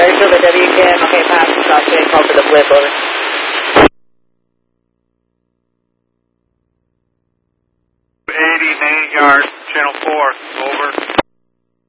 Silver WKM, okay, pass, stop, call for the flip, over. 80 main yard, channel 4, over.